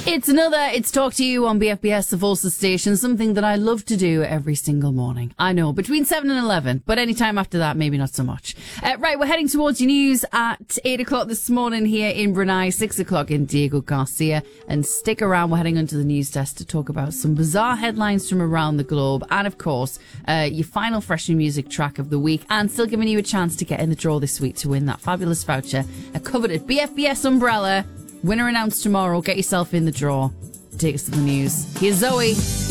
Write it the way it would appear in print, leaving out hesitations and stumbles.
It's Talk to You on BFBS, the Volsa station, something that I love to do every single morning. I know, between 7 and 11, but any time after that, maybe not so much. Right, we're heading towards your news at 8 o'clock this morning here in Brunei, 6 o'clock in Diego Garcia. And stick around, we're heading onto the news desk to talk about some bizarre headlines from around the globe. And of course, your final fresh new music track of the week. And still giving you a chance to get in the draw this week to win that fabulous voucher, a coveted BFBS umbrella. Winner announced tomorrow. Get yourself in the draw. Take us to the news. Here's Zoe.